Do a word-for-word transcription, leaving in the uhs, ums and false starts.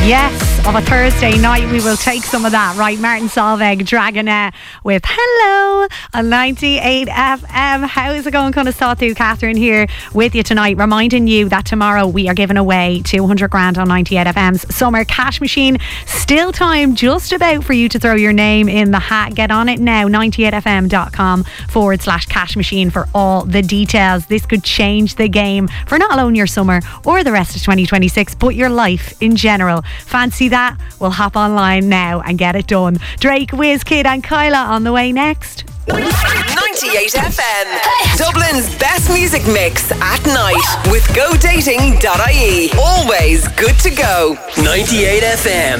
Yes, of a Thursday night, we will take some of that. Right, Martin Solveig, Dragonette with Hello on ninety-eight F M. How is it going, Connor Sawthu? Catherine here with you tonight, reminding you that tomorrow we are giving away two hundred grand on ninety-eight F M's Summer Cash Machine. Still time just about for you to throw your name in the hat. Get on it now, ninety-eight F M dot com forward slash cash machine for all the details. This could change the game for not alone your summer or the rest of twenty twenty-six, but your life in general. Fancy that? We'll hop online now and get it done. Drake, Wizkid and Kyla on the way next. ninety-eight F M, Dublin's best music mix at night with go dating dot I E. Always good to go. ninety-eight F M.